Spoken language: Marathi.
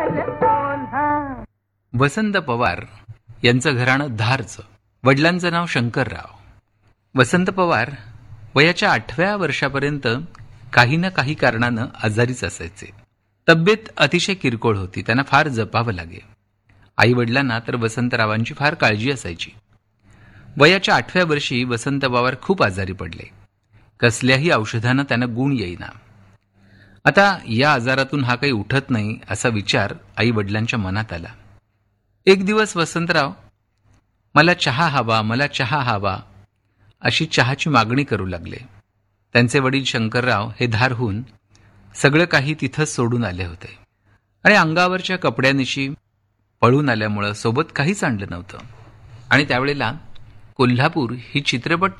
वसंत पवार यांचं घराणं धारचं. वडिलांचं नाव शंकरराव. वसंत पवार वयाच्या 8व्या वर्षापर्यंत काही ना काही कारणानं आजारीच असायचे. तब्येत अतिशय किरकोळ होती. त्यांना फार जपावं लागे. आई वडिलांना तर वसंतरावांची फार काळजी असायची. वयाच्या 8व्या वर्षी वसंत पवार खूप आजारी पडले. कसल्याही औषधानं त्यांना गुण येईना. आता या आजारातून हा काही उठत नाही असा विचार आई वडिलांच्या मनात आला. एक दिवस वसंतराव मला चहा हवा, मला चहा हवा अशी चहाची मागणी करू लागले. त्यांचे वडील शंकरराव हे धारहून सगळं काही तिथंच सोडून आले होते आणि अंगावरच्या कपड्यानिशी पळून आल्यामुळं सोबत काहीच आणलं नव्हतं. आणि त्यावेळेला कोल्हापूर ही चित्रपट